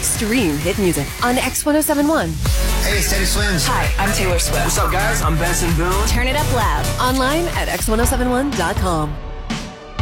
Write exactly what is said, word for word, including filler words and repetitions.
extreme hit music on X one oh seven point one. Hey, it's Teddy Swims. Hi, I'm Taylor Swift. What's up, guys? I'm Benson Boone. Turn it up loud. Online at X one oh seven one dot com.